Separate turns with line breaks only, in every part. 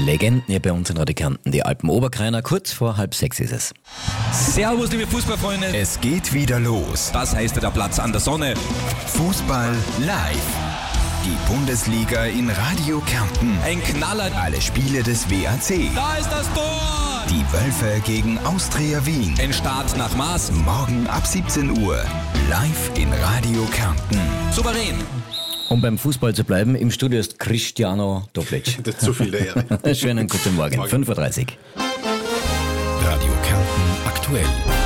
Legenden hier bei uns in Radio Kärnten, die Alpen-Oberkreiner. Kurz vor 5:30 ist es.
Servus, liebe Fußballfreunde.
Es geht wieder los.
Das heißt der Platz an der Sonne.
Fußball live. Die Bundesliga in Radio Kärnten.
Ein Knaller.
Alle Spiele des WAC.
Da ist das Tor.
Die Wölfe gegen Austria Wien.
Ein Start nach Maß.
Morgen ab 17 Uhr. Live in Radio Kärnten.
Souverän.
Um beim Fußball zu bleiben, im Studio ist Cristiano Toplic.
Das ist zu viel der Ehre.
Schönen guten Morgen, 5:30 Uhr.
Radio Kärnten aktuell.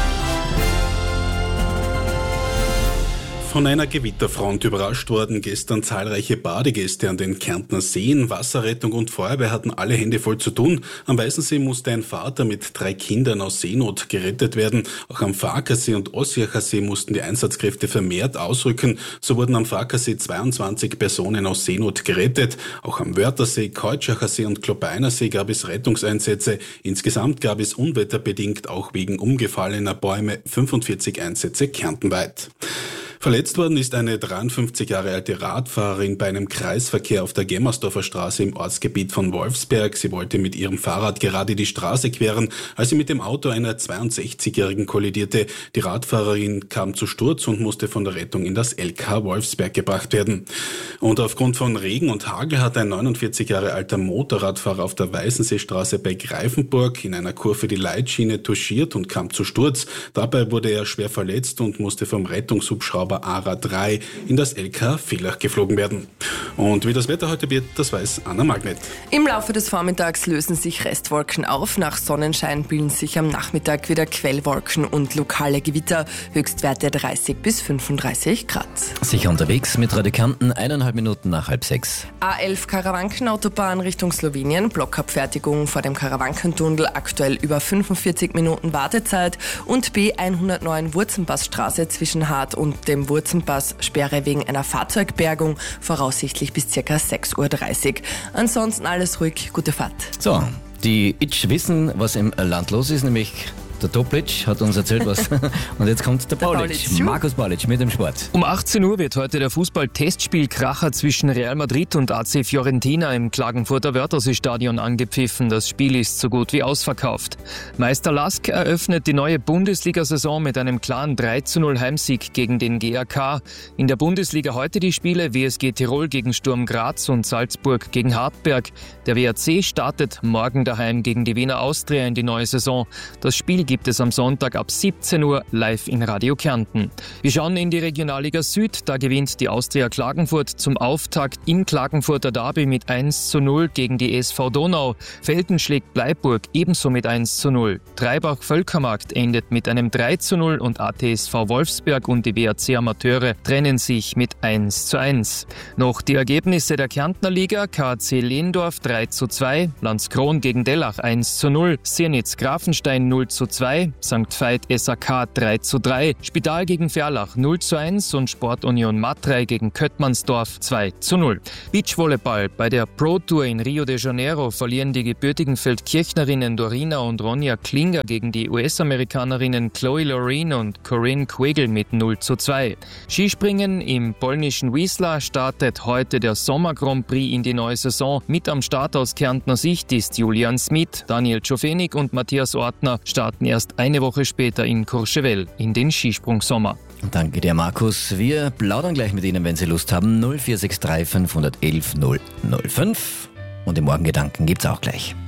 Von einer Gewitterfront überrascht worden gestern zahlreiche Badegäste an den Kärntner Seen. Wasserrettung und Feuerwehr hatten alle Hände voll zu tun. Am Weißensee musste ein Vater mit 3 Kindern aus Seenot gerettet werden. Auch am Farkasee und Ossiacher See mussten die Einsatzkräfte vermehrt ausrücken. So wurden am Farkasee 22 Personen aus Seenot gerettet. Auch am Wörthersee, Keutschachsee See und Klobeiner See gab es Rettungseinsätze. Insgesamt gab es unwetterbedingt auch wegen umgefallener Bäume 45 Einsätze kärntenweit. Verletzt worden ist eine 53 Jahre alte Radfahrerin bei einem Kreisverkehr auf der Gemmersdorfer Straße im Ortsgebiet von Wolfsberg. Sie wollte mit ihrem Fahrrad gerade die Straße queren, als sie mit dem Auto einer 62-Jährigen kollidierte. Die Radfahrerin kam zu Sturz und musste von der Rettung in das LK Wolfsberg gebracht werden. Und aufgrund von Regen und Hagel hat ein 49 Jahre alter Motorradfahrer auf der Weißenseestraße bei Greifenburg in einer Kurve die Leitschiene touchiert und kam zu Sturz. Dabei wurde er schwer verletzt und musste vom Rettungshubschrauber ARA 3 in das LK Villach geflogen werden. Und wie das Wetter heute wird, das weiß Anna Magnet.
Im Laufe des Vormittags lösen sich Restwolken auf. Nach Sonnenschein bilden sich am Nachmittag wieder Quellwolken und lokale Gewitter. Höchstwerte 30 bis 35 Grad.
Sicher unterwegs mit Radio Kärnten, 1,5 Minuten nach 5:30.
A11 Karawankenautobahn Richtung Slowenien. Blockabfertigung vor dem Karawankentunnel. Aktuell über 45 Minuten Wartezeit. Und B109 Wurzenpassstraße zwischen Hart und dem Wurzenpass Sperre wegen einer Fahrzeugbergung, voraussichtlich bis ca. 6:30 Uhr. Ansonsten alles ruhig, gute Fahrt.
So, die Itch wissen, was im Land los ist, nämlich der Toplic hat uns erzählt, was. Und jetzt kommt der Paulic. Markus Paulic mit dem Sport.
Um 18 Uhr wird heute der Fußball-Testspielkracher zwischen Real Madrid und AC Fiorentina im Klagenfurter Wörthersee-Stadion angepfiffen. Das Spiel ist so gut wie ausverkauft. Meister Lask eröffnet die neue Bundesliga-Saison mit einem klaren 3:0 Heimsieg gegen den GAK. In der Bundesliga heute die Spiele WSG Tirol gegen Sturm Graz und Salzburg gegen Hartberg. Der WAC startet morgen daheim gegen die Wiener Austria in die neue Saison. Das Spiel gibt es am Sonntag ab 17 Uhr live in Radio Kärnten. Wir schauen in die Regionalliga Süd. Da gewinnt die Austria Klagenfurt zum Auftakt im Klagenfurter Derby mit 1:0 gegen die SV Donau. Velten schlägt Bleiburg ebenso mit 1:0. Dreibach-Völkermarkt endet mit einem 3:0 und ATSV Wolfsberg und die WAC Amateure trennen sich mit 1:1. Noch die Ergebnisse der Kärntner Liga. KAC Lehndorf 3:2, Landskron gegen Dellach 1:0, Sirnitz Grafenstein 0:2, St. Veit SAK 3:3, Spital gegen Ferlach 0:1 und Sportunion Matrei gegen Köttmannsdorf 2:0. Beachvolleyball. Bei der Pro Tour in Rio de Janeiro verlieren die gebürtigen Feldkirchnerinnen Dorina und Ronja Klinger gegen die US-Amerikanerinnen Chloe Loreen und Corinne Quigel mit 0:2. Skispringen im polnischen Wisła startet heute der Sommer Grand Prix in die neue Saison. Mit am Start aus Kärntner Sicht ist Julian Smith, Daniel Czofenik und Matthias Ortner starten erst eine Woche später in Courchevel in den Skisprungsommer.
Danke dir, Markus. Wir plaudern gleich mit Ihnen, wenn Sie Lust haben. 0463 511 005. Und die Morgengedanken gibt's auch gleich.